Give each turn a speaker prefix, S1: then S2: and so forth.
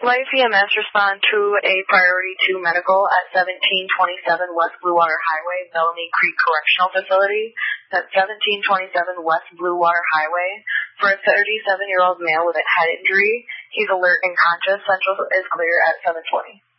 S1: Life EMS respond to a priority 2 medical at 1727 West Blue Water Highway, Bellamy Creek Correctional Facility. That's 1727 West Blue Water Highway. For a 37-year-old male with a head injury, he's alert and conscious. Central is clear at 7:20.